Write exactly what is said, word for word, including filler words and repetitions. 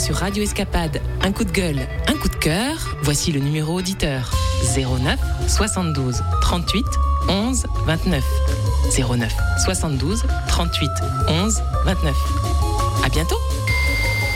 sur Radio Escapade un coup de gueule, un coup de cœur, voici le numéro auditeur zéro neuf soixante-douze trente-huit onze vingt-neuf. zéro neuf soixante-douze trente-huit onze vingt-neuf. À bientôt!